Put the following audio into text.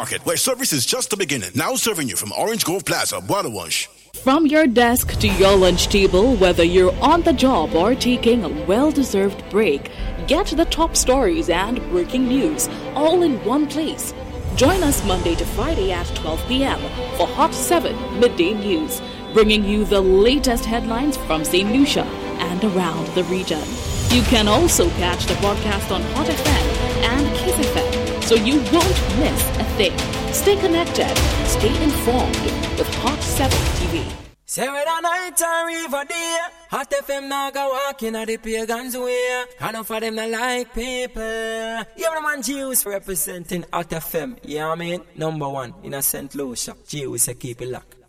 Market, where service is just the beginning. Now serving you from Orange Grove Plaza, Waterwash. From your desk to your lunch table, whether you're on the job or taking a well-deserved break, get the top stories and breaking news all in one place. Join us Monday to Friday at 12 p.m. for Hot 7 Midday News, bringing you the latest headlines from St. Lucia and around the region. You can also catch the broadcast on Hot FM and Kiss FM, so you won't miss a thing. Stay connected, stay informed with Hot 7 TV. Say whether night or river day, Hot FM now go walking at the pagans way. Enough of them not like people. Yeah, man, Jews representing Hot FM. Yeah, I mean, number one in a St. Lucia. Jews say keep it locked.